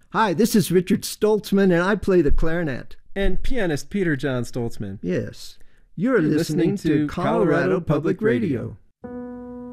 Hi, this is Richard Stoltzman, and I play the clarinet. And pianist Peter John Stoltzman. Yes. You're listening to Colorado Public Radio.